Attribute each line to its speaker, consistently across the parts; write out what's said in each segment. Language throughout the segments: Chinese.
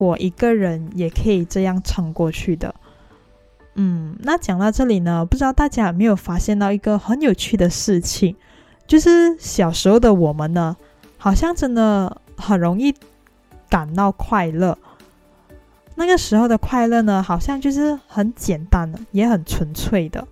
Speaker 1: 我一个人也可以这样撑过去的。那讲到这里呢，不知道大家有没有发现到一个很有趣的事情，就是小时候的我们呢，好像真的很容易感到快乐。那个时候的快乐呢，好像就是很简单的，也很纯粹的。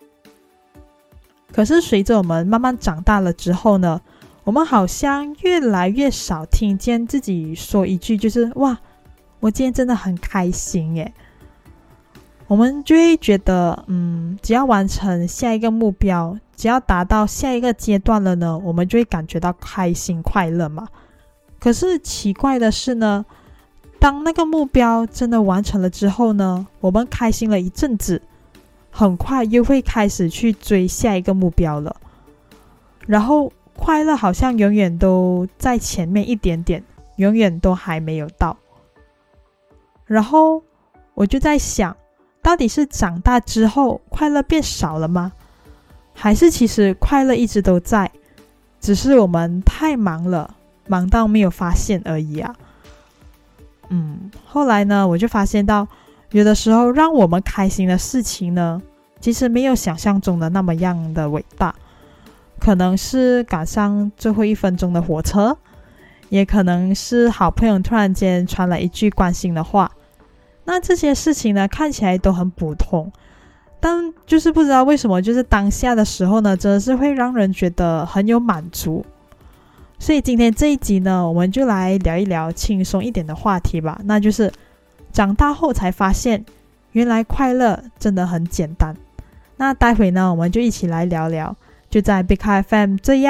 Speaker 1: 可是随着我们慢慢长大了之后呢，我们好像越来越少听见自己说一句就是哇，我今天真的很开心耶。我们就会觉得只要完成下一个目标，只要达到下一个阶段了呢，我们就会感觉到开心快乐嘛。可是奇怪的是呢，当那个目标真的完成了之后呢，我们开心了一阵子，很快又会开始去追下一个目标了，然后快乐好像永远都在前面一点点，永远都还没有到。然后我就在想，到底是长大之后快乐变少了吗？还是其实快乐一直都在，只是我们太忙了，忙到没有发现而已啊。后来呢，我就发现到有的时候让我们开心的事情呢，其实没有想象中的那么样的伟大。可能是赶上最后1分钟的火车，也可能是好朋友突然间传来一句关心的话。那这些事情呢，看起来都很普通，但就是不知道为什么，就是当下的时候呢，真的是会让人觉得很有满足。所以今天这一集呢，我们就来聊一聊轻松一点的话题吧，那就是长大后才发现，原来快乐真的很简单。那待会呢，我们就一起来聊聊，就在 Big FM 这样